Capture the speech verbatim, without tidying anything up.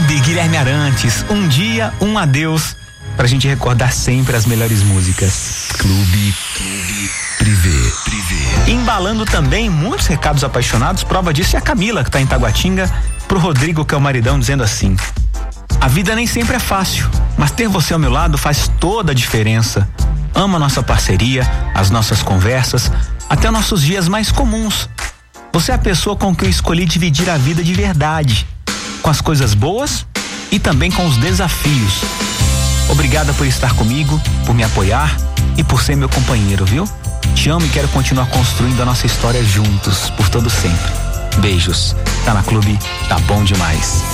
Clube Guilherme Arantes, um dia, um adeus, pra gente recordar sempre as melhores músicas. Clube, Clube Privé, Privé. Embalando também muitos recados apaixonados, prova disso é a Camila, que tá em Taguatinga, pro Rodrigo, que é o maridão, dizendo assim: a vida nem sempre é fácil, mas ter você ao meu lado faz toda a diferença. Amo a nossa parceria, as nossas conversas, até nossos dias mais comuns. Você é a pessoa com quem eu escolhi dividir a vida de verdade, com as coisas boas e também com os desafios. Obrigada por estar comigo, por me apoiar e por ser meu companheiro, viu? Te amo e quero continuar construindo a nossa história juntos, por todo sempre. Beijos. Tá na Clube, tá bom demais.